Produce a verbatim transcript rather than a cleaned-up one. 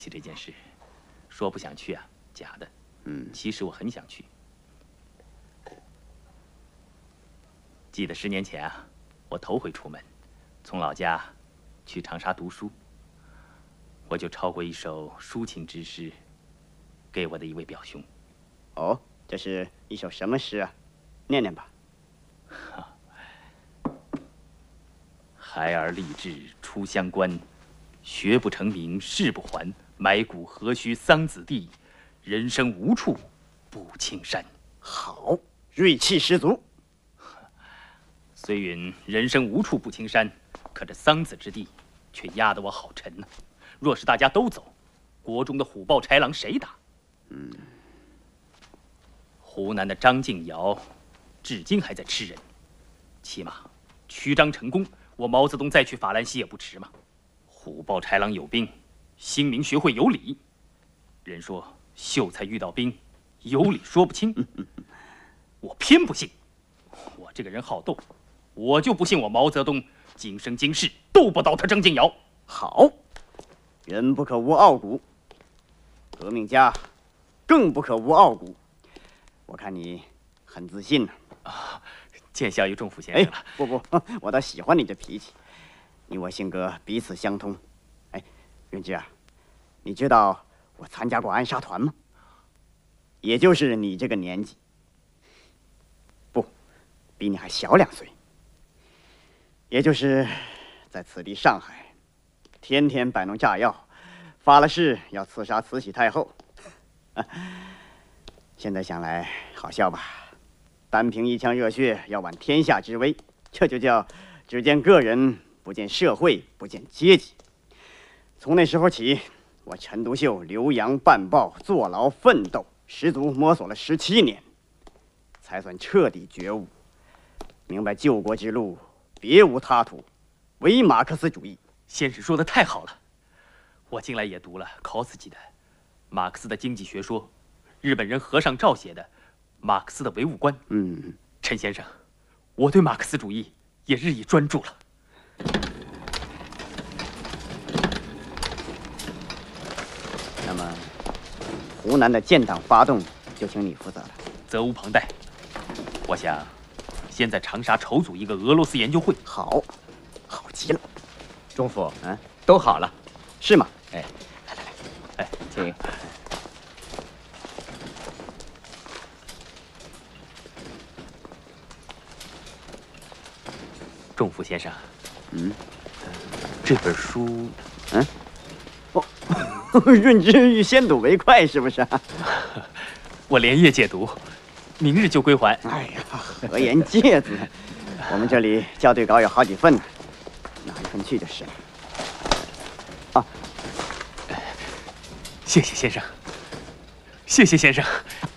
起这件事，说不想去啊，假的。嗯，其实我很想去。记得十年前啊，我头回出门，从老家去长沙读书，我就抄过一首抒情之诗，给我的一位表兄。 哦，这是一首什么诗啊？念念吧。 孩儿立志出乡关，学不成名誓不还。埋骨何须桑梓地，人生无处不青山。 好，锐气十足。 虽云人生无处不青山，可这桑梓之地却压得我好沉呐、啊。若是大家都走，国中的虎豹豺狼谁打？嗯，湖南的张敬尧，至今还在吃人。起码曲张成功，我毛泽东再去法兰西也不迟嘛。虎豹豺狼有兵，兴民学会有理。人说秀才遇到兵，有理说不清。我偏不信。我这个人好斗，我就不信我毛泽东今生今世斗不倒他张敬尧。 好，人不可无傲骨，革命家更不可无傲骨。我看你很自信呢、 啊。啊，见笑于仲甫先生了。 哎，不不，我倒喜欢你这脾气，你我性格彼此相通。哎，润之啊，你知道我参加过暗杀团吗？也就是你这个年纪，不，比你还小两岁。也就是在此地上海，天天摆弄炸药，发了誓要刺杀慈禧太后。啊，现在想来好笑吧？单凭一腔热血要挽天下之威，这就叫只见个人，不见社会，不见阶级。从那时候起，我陈独秀留洋办报，坐牢奋斗，十足摸索了十七年，才算彻底觉悟，明白救国之路别无他途，唯马克思主义。 先生说的太好了，我近来也读了考斯基的《马克思的经济学说》，日本人和尚赵写的《马克思的唯物观》。 嗯， 陈先生，我对马克思主义也日益专注了。 那么，湖南的建党发动就请你负责了。 责无旁贷。我想先在长沙筹组一个俄罗斯研究会。 好，好极了。 钟府， 嗯， 都好了， 是吗？ 哎， 来来来， 哎，请。 仲甫先生， 嗯， 这本书， 嗯，哦，润之欲先睹为快，是不是？ 我连夜解读，明日就归还。 哎呀，何言介子呢？我们这里校对稿有好几份呢，拿一份去就是了。啊， 谢谢先生，谢谢先生。